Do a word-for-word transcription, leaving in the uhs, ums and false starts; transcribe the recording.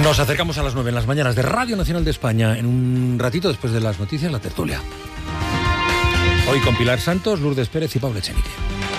Nos acercamos a las nueve en las mañanas de Radio Nacional de España. En un ratito después de las noticias, la tertulia. Hoy con Pilar Santos, Lourdes Pérez y Pablo Echenique.